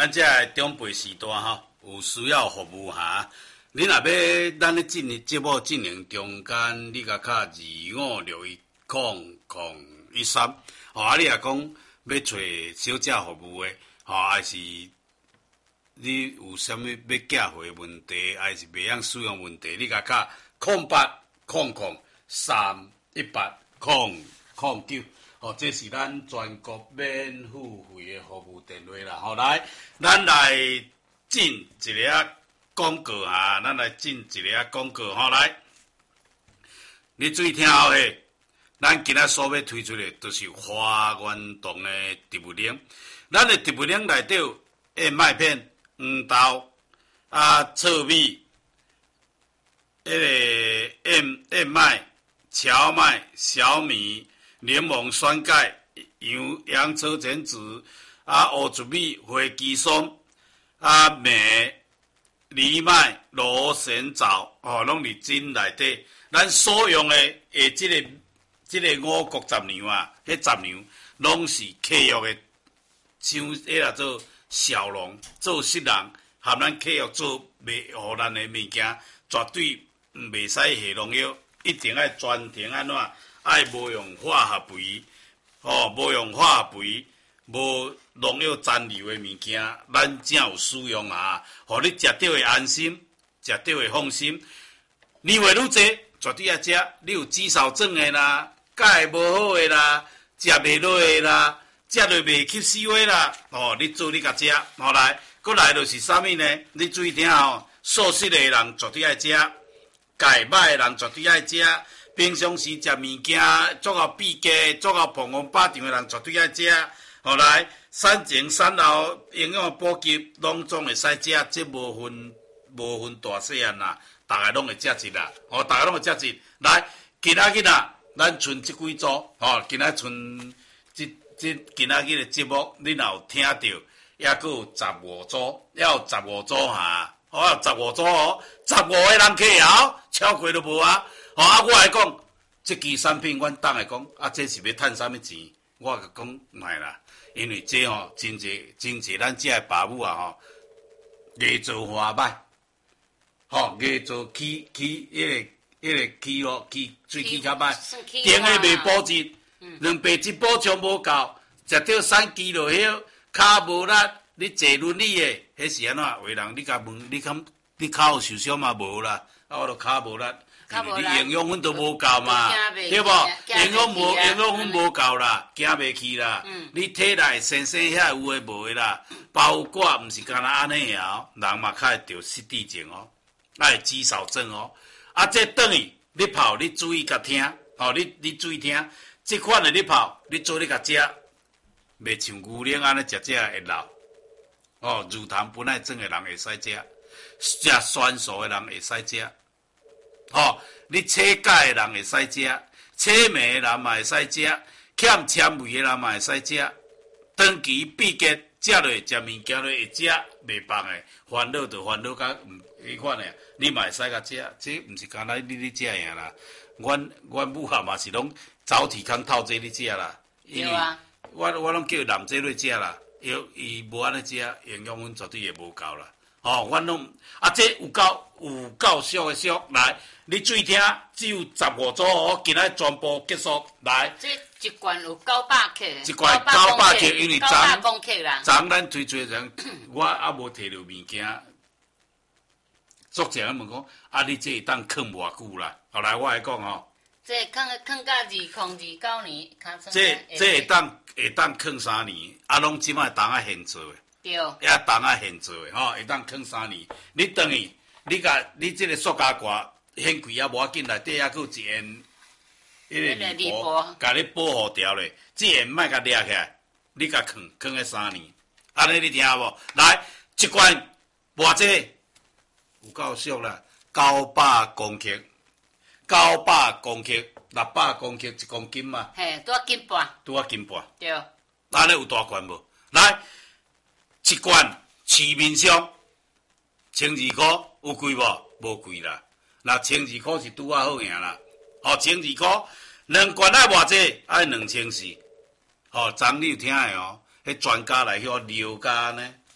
咱这个长辈时代吼，有需要服务哈。你若要咱咧节目进行中间，你甲敲25610013，啊，你若讲要找小姐服务的，还是你有啥物要寄回问题，还是袂晓使用问题，你甲敲0800318009。这是咱全国免付费的服务电话啦。来，咱来进一个广告啊，来，你注意听好嘿。咱今仔所要推出的，就是花园洞的植物灵。咱的植物灵内底有燕麦片、黄豆、糙米、燕麦、荞麦、小米。柠檬酸钙、洋车前子、乌竹米、花枝松、麦、藜麦、罗神藻，拢伫真内底。咱所用的即个五谷杂粮啊，迄杂粮拢是客药的，像做小农、做食人，含咱客药做卖互咱的物件，绝对袂使下农药，一定要专程安怎？爱无用化学肥，无用化学肥，无农药残留的物件，咱才有使用啊！互你食到会安心，食到会放心。年岁愈侪，绝对要食。你有肌少症的啦，钙无好的啦，食袂落的啦，食落袂吸收的啦，你做你甲食。来，搁来就是啥物呢？你注意听素食的人绝对爱食，钙歹的人绝对爱食。平常时食物件，做到闭家，做到碰碰巴掌的人绝对爱食。来，产前产后营养补给拢总会使食，这无分大细汉啦，大家拢会食一啦。大家拢会食一。来，今仔日啊，咱剩这几组，今仔剩今仔日的节目，你若有听到，还佫有15组，要有15组哈。15组15个人客后，超过都无啊。我来讲，这支产品阮当来讲，这是要赚啥物钱？我甲讲卖啦，因为这真济咱这爸母啊艺做花歹，艺做起迄个起水起较歹，顶下袂保质，蛋白质补充无够，食到产肌落叶，骹无力，你坐轮椅的，迄是安怎？有人你甲问，你骹有受伤嘛？无啦，我著骹无力。你营养分都无够嘛，对不？营养分无够啦，行袂去啦。你体内生遐有诶无诶啦，包括毋是干那安尼人嘛较会得失智症爱肌少症这等于你泡，你注意甲听，你注意听，这款的你泡，你做你甲食，袂像牛奶安尼食会老。乳糖不耐症的人会使食，食酸素的人会使食。你缺钙的人会使食，缺镁的人嘛会使食，欠纤维的人嘛会使食。长期闭结食落食物件落会食袂放的，烦恼就烦恼甲迄款的，你嘛会使甲食，这毋是干那你食尔啦。阮母校嘛是拢早体康透这你食啦，因为我拢叫男这类食啦，伊无安尼食，营养分绝对会无够啦。阮拢这有够俗的俗来。你注意听，只有15组今仔全部结束。来， 这一罐有900克， 一罐900克，因为 900公克啦。 昨咱推出的我无摕到物件，作者问讲，你这会当藏偌久啦？后来我来讲这藏到2029年， 这会当藏3年，拢即摆当现做的， 对， 当现做的会当藏3年。你等于你这个塑胶罐。掀开无要紧，内底还佫有一烟，迄个铝箔，甲你保护掉咧。这烟莫甲掠起来，你甲藏个3年，安尼你听无？来，一罐偌济，有够俗啦，900公克，600公克1公斤嘛。 嘿，拄啊斤半。对。 安尼有大罐无？来，一罐市面上12块，有贵无？无贵啦。那12块是拄啊好赢啦，12块，2罐爱偌济？爱2400。昨你有听的迄专家来去了解呢，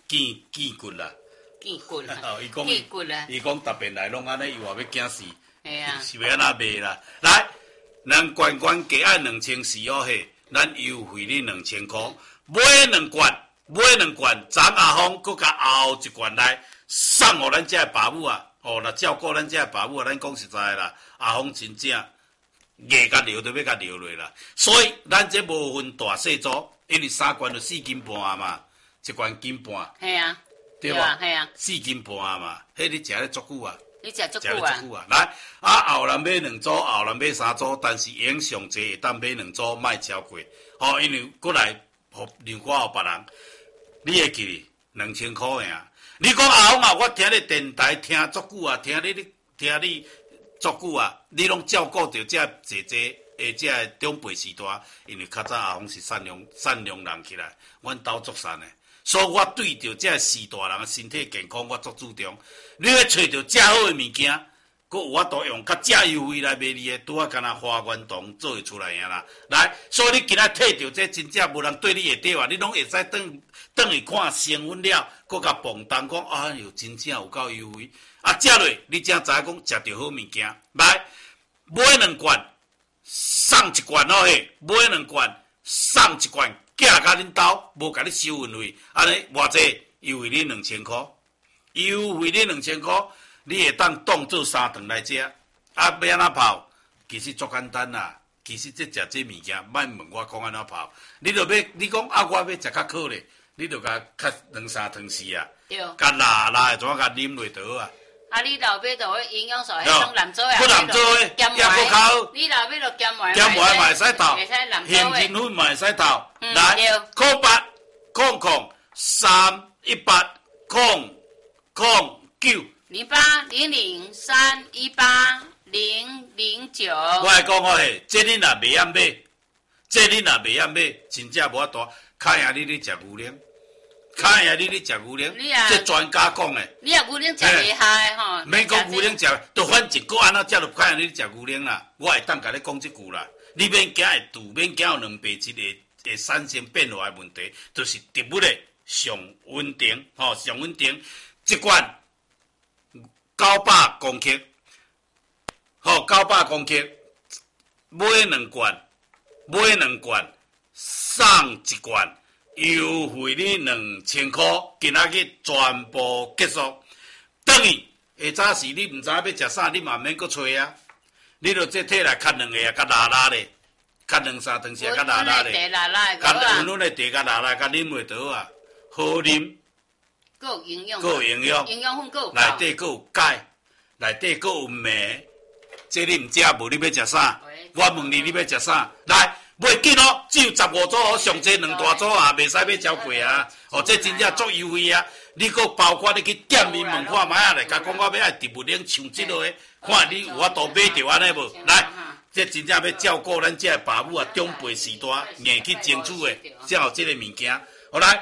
见骨啦。 见骨啦， 哦，伊讲见骨啦， 伊讲逐遍来拢安尼，伊话要惊死， 系啊， 是要安那卖啦。来，咱罐罐加爱2400嘿，咱优惠你2000块，买2罐，昨阿峰佮甲后一罐来送互咱遮爸母啊！哦，若照顾咱遮爸母啊，咱讲实在啦，阿峰真正硬甲留都要甲留落啦。所以咱这无分大细组，因为3罐就4斤半嘛，1罐斤半。 系啊。 对吧？ 系啊 ，4斤半嘛，迄你食咧足久啊， 你食足食咧久啊？ 足久啊。来，后人买2组，后人买3组，但是影上济会当买2组，莫超过。哦，因为过来互另外互别人，你会记2000块呀。你讲阿峰啊，我听你电台听足久啊，听你足久啊，你拢照顾着遮姐姐的遮长辈时代，因为较早阿峰是善良人起来，阮兜足善的。所以我对着这4大人的身体健康，我足注重。你要找着遮好的物件，佮有法度用较遮优惠来卖你的，拄啊，敢若花园堂做会出来呀啦。来，所以你今仔摕着这真正无人对你会对啊，你拢会使转去看成分了，佮甲磅重讲，哎哟，真正有够优惠。啊，食落你才知影讲食着好物件。来，买2罐送1罐哦嘿，买2罐送1罐。寄甲恁兜，无甲你收运费，安尼偌济优惠你2000块，优惠你2000块，你会当当做3顿来食。啊，要安怎泡？其实足简单啦。其实食这物件，莫问我讲安怎泡。你讲啊，我要食较好咧，你就甲较2-3汤匙啊，甲辣的怎甲啉落就好啊。 啊，你老尾就营养素，迄种蓝做啊， 不蓝做诶， 咸也搁较。 你老尾就咸糜， 咸糜嘛会使投， 会使蓝做杏仁粉嘛会使投。来，0800380009。 0800380009。 我来讲好嘿，这你若袂晓买，真正无法度。看赢你咧食牛奶，看赢你咧食牛奶，这专家讲诶。 你啊牛奶食袂下吼， 免讲牛奶食，就反正搁安怎食，就看赢你咧食牛奶啦。我会当甲你讲即句啦，你免惊会堵，免惊有两白质会产生变化诶问题，就是植物诶上稳定，上稳定。一罐900公克，900公克，买2罐，送1罐，优惠你2000块，今仔日全部结束。等于下早时你毋知影要食啥，你嘛免搁找啊，你就这摕来砍2个啊，甲辣辣咧，砍2-3汤匙啊，甲辣辣咧，甲温温的茶甲辣辣，甲啉落就好啊，好啉。 佫有营养， 佫有营养， 营养分佫有， 内底佫有钙，内底佫有镁。这你毋食，无你要食啥？我问你，你要食啥？来，买紧哦，只有15组哦，上济2大组啊，袂使买超过啊。哦，这真正足优惠啊！你佫包括你去店面问看卖啊来，甲讲我要爱植物奶像即落的，看你有法度买着安尼无？来，这真正要照顾咱这爸母啊，长辈时代硬去争取的，才有这个物件。好来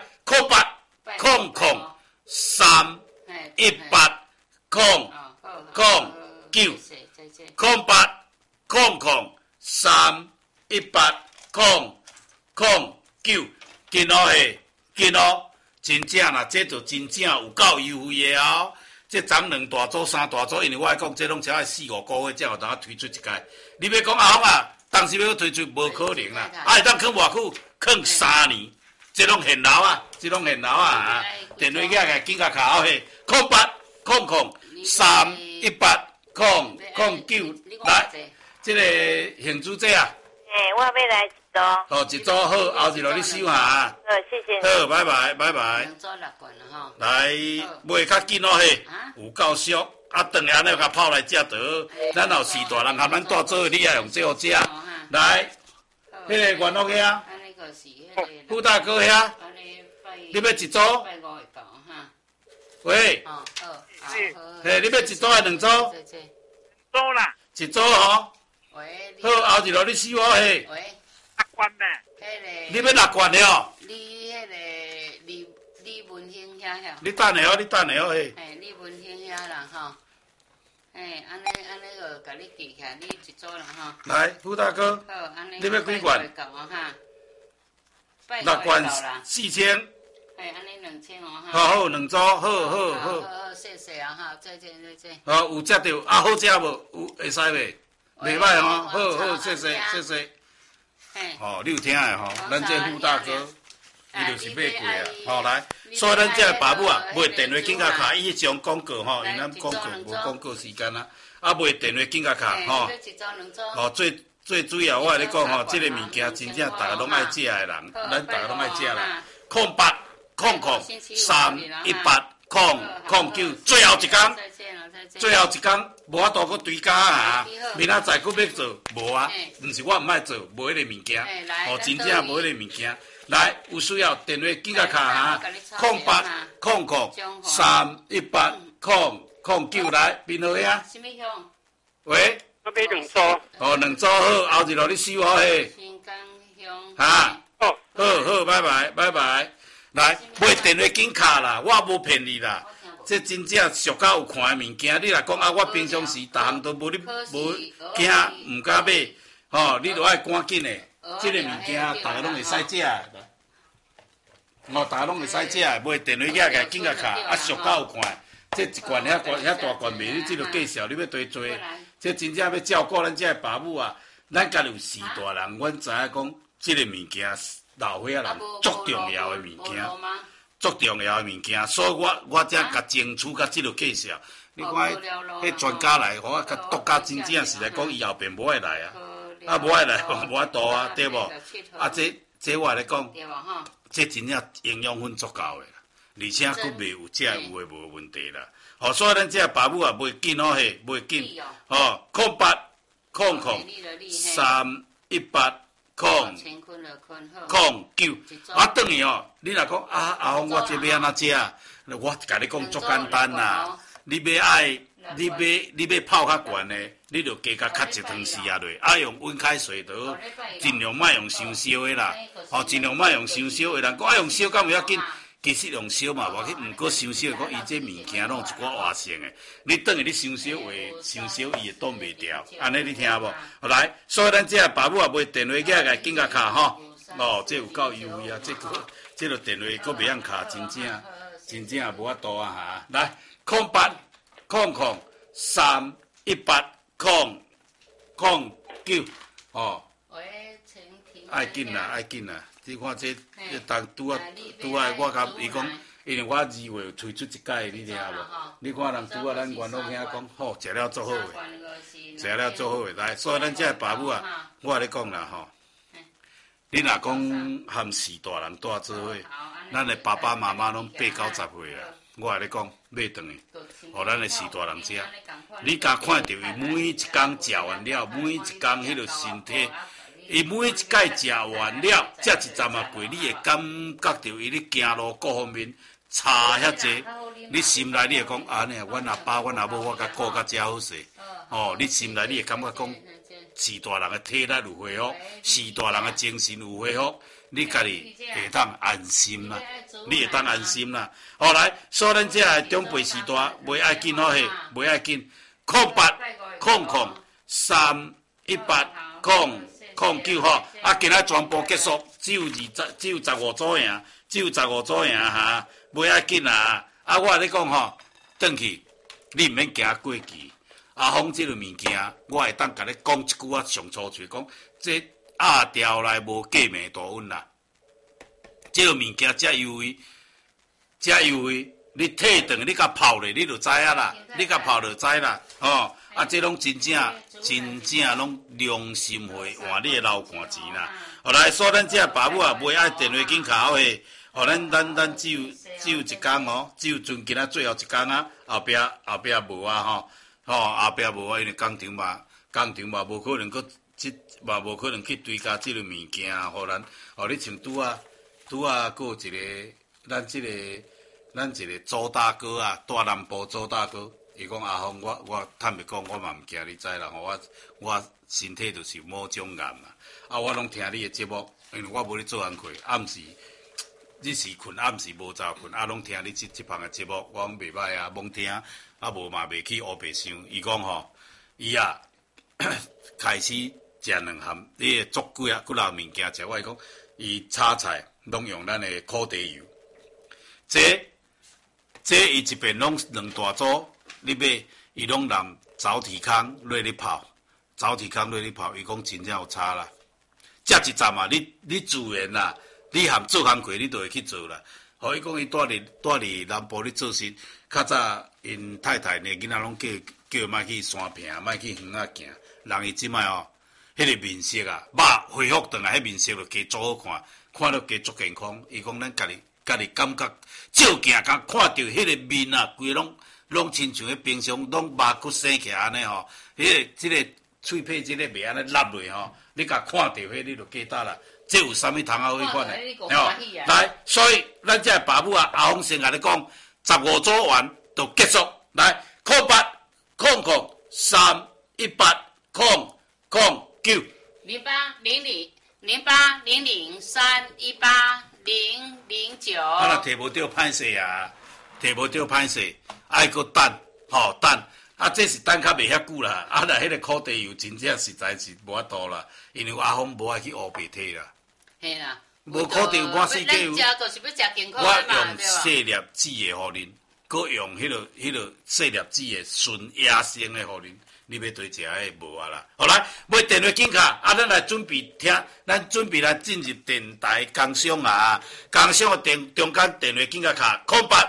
，0800380009，紧哦，真正啦，这就真正有够优惠的哦。这涨2大组、3大组，因为我讲这拢只要4-5个月才有当推出一届。你要讲阿峰啊，当时要推出无可能啦，会当放偌久？放3年。这拢现老啊，电话仔紧甲卡好嘿，0800380009，来，这个杏珠姐啊， 我要来一组。 一组好，后日落你收下。 谢谢。 好，拜拜。 2组6罐了吼。 来，买较紧哦嘿，有够俗，啊，顿下安尼甲泡来食就好。咱后4大人含咱带做，你也用这好食。来，迄个元乐兄。傅大哥遐，你要一组？喂，嘿，你要一组还2组？ 组啦。 一组吼。 喂。 好，后日落你收我嘿。 喂。 6罐呢？ 你要6罐了？ 你迄个李文兴遐遐。 你等下哦，嘿。 李文兴遐啦吼。安尼个甲你记起来，你一组啦吼。 来，傅大哥。 好，安尼。 你要几罐？6罐4000。 哎，安尼2000哦哈。 好好两组，好。 好，谢谢啊哈，再见。 好，有食到啊，好食无？有会使袂？袂歹吼，好，谢谢。哦，你有听诶吼？咱这傅大哥，伊就是买过啊。好来，所以咱这爸母啊，买电话紧甲卡，伊迄种广告吼，因咱广告无广告时间啊，啊买电话紧甲卡吼。哦，最主要我来讲吼，这个物件真正大家拢爱食诶人，咱大家拢爱食啦。0800380009，最后一天。最后一天，无法度搁追加啊！明仔载搁要做，无啊？毋是我毋爱做，无迄个物件，哦，真正无迄个物件。来，有需要电话记个卡哈，0800318009来，编号呀？ 什么乡？ 喂？ 我买2组。 哦，2组好，后日落你收好嘿。 新港乡。 哈。 哦。 好，拜拜。来，买电话紧卡啦，我无骗你啦。这真正俗到有看的物件，你若讲啊，我平常时逐项都无惊，唔敢买，吼，你著爱赶紧的。这个物件大家拢会使食的，哦，大家拢会使食的，买电话遐个紧甲卡，啊，俗到有看。这一罐遐大罐卖，你这著介绍，你要多做。这真正要照顾咱这爸母啊，咱家有四大人，阮知影讲，这个物件老岁仔人足重要的物件。足重要的物件，所以我才甲争取甲即落介绍。你看，迄专家来，我甲独家真正是来讲，伊后边无爱来啊，无爱来，无法度啊，对无？啊，这我来讲，这真正营养分足够的，而且佫袂有有诶无问题啦。哦，所以咱这爸母啊，袂紧哦嘿，袂紧。哦，0800318009，啊，等于哦，你若讲啊，阿峰，我这要安怎食？我甲你讲足简单啦，你要泡较悬的，你就加较一汤匙啊落，啊用温开水就好，尽量莫用伤烧的啦，哦，尽量莫用伤烧的，人讲用烧敢有要紧？其实用烧嘛，无去毋过伤烧，讲伊这物件拢一寡活性的，你等于你伤烧话，伤烧伊会挡袂掉，安尼你听无？来，所以咱这爸母也买电话架个紧甲卡吼，哦，这有够优惠啊，这个电话佫袂晓卡，真正无法度啊哈！来，0800318009，哦，爱紧啦！你看这当拄啊，我甲伊讲，因为我2月推出一届，你听无？你看人拄啊，咱元老兄讲，好，食了足好诶，来，所以咱这爸母啊，我咧讲啦吼，你若讲含4大人住做伙，咱诶爸爸妈妈拢8、90岁啊，我咧讲买顿去，互咱诶4大人食。你甲看到伊每一工食完了，每一工迄个身体。伊每一届食完了，这一站啊过，你会感觉到伊咧行路各方面差遐济，你心内你会讲啊，阮阿爸、阮阿母我甲顾甲遮好势，哦，你心内你会感觉讲4大人的体力有恢复，4大人的精神有恢复，你家己会当安心啦，好来，所以咱这长辈4大，袂爱紧好嘿，袂爱紧，0800318009吼，啊，今仔全部结束，只有15组赢，哈，袂要紧啦。啊，我咧讲吼，转去你毋免行过期。阿峰即个物件，我会当甲你讲一句啊，上粗嘴讲，这鸭条内无过镁大温啦。即个物件遮优惠，你退顿你甲泡咧，你就知影啦，吼。啊，这拢真正拢良心话，换你的老汗钱啦。后来，所以咱这爸母啊，袂爱电话紧卡诶，互咱只有一天哦，只有剩今仔最后一天啊，后壁无啊后壁无啊，因为工厂嘛无可能无可能去追加即个物件，互咱，你像拄啊，佫有一个咱一个周大哥啊，大南部周大哥。伊讲阿峰，我坦白讲，我嘛毋惊你知啦，我身体就是某种癌嘛。啊，我拢听你的节目，因为我无咧做工课，暗时日时困，暗时无早困，啊，拢听你这项的节目，我讲袂歹啊，罔听，啊无嘛袂去乌白想。伊讲吼，伊啊开始食2项，你足几啊物件食，我讲伊炒菜拢用咱的苦茶油。 这伊一边拢两大组，你买伊拢让走体康落去跑，走体康落去跑，伊讲真正有差啦。这一站啊，你自然啦，你含做工课你就会去做啦。互伊讲伊住伫南部咧做事，较早因太太呢囡仔拢叫伊莫去山坪，莫去远仔行，人伊即摆哦，迄个面色啊，肉恢复转来，迄面色就加足好看，看了加足健康。伊讲咱家己感觉照镜甲看到迄个面啊，规拢亲像迄平常拢肉骨生起安尼吼，即个喙皮即个袂安尼落落吼，你甲看到迄你就记得啦。这有啥物通啊？好款诶？来，所以咱这爸母啊，阿峰先甲你讲，15组完就结束。来，0800318009。 080003180009。 啊，若摕无到歹势啊，爱搁等，等。啊，这是等较袂遐久啦。啊，若迄个苦地油真正实在是无法度啦，因为阿峰无爱去乌白体啦。 嘿啦， 无苦地油满世界有。 咱食就是要食健康我的嘛， 用细粒子的互恁，搁用迄个细粒子的纯野生的互恁，你要对食迄无啊啦。好来，买电话紧卡，咱来准备听，咱准备来进入电台工商啊，工商的中间电话紧卡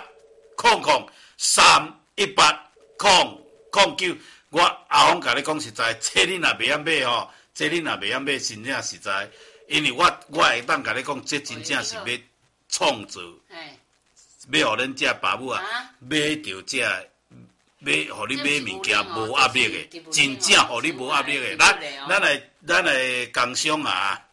0800031809。我阿峰甲你讲实在，这恁若袂晓买吼，真正实在。因为我会当甲你讲，这真正是要创造，要互恁这爸母啊，买到这，要互你买物件无压力的，真正互你无压力的。来，咱来工商啊。